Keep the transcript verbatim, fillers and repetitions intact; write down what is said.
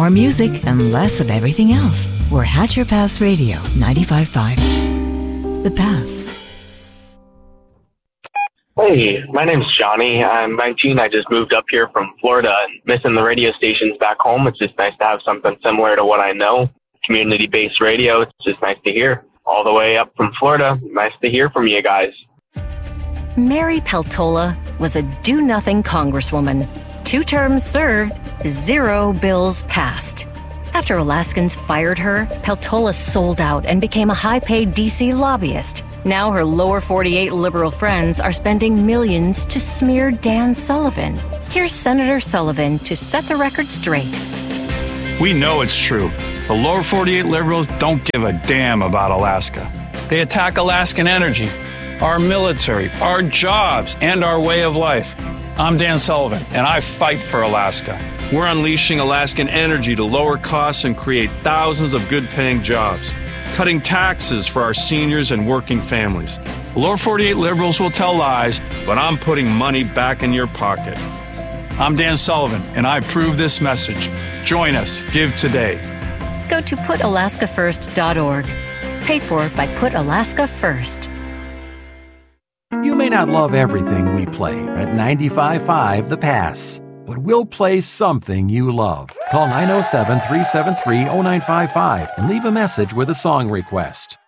More music and less of everything else. We're Hatcher Pass Radio, ninety-five point five. The Pass. Hey, my name's Johnny. I'm nineteen. I just moved up here from Florida and missing the radio stations back home. It's just nice to have something similar to what I know. Community-based radio. It's just nice to hear. All the way up from Florida. Nice to hear from you guys. Mary Peltola was a do-nothing congresswoman. Two terms served, zero bills passed. After Alaskans fired her, Peltola sold out and became a high-paid D C lobbyist. Now her lower forty-eight liberal friends are spending millions to smear Dan Sullivan. Here's Senator Sullivan to set the record straight. We know it's true. The lower forty-eight liberals don't give a damn about Alaska. They attack Alaskan energy, our military, our jobs, and our way of life. I'm Dan Sullivan, and I fight for Alaska. We're unleashing Alaskan energy to lower costs and create thousands of good-paying jobs, cutting taxes for our seniors and working families. The lower forty-eight liberals will tell lies, but I'm putting money back in your pocket. I'm Dan Sullivan, and I approve this message. Join us. Give today. Go to put alaska first dot org. Paid for by Put Alaska First. You may not love everything we play at ninety-five point five The Pass, but we'll play something you love. Call nine oh seven, three seven three, oh nine five five and leave a message with a song request.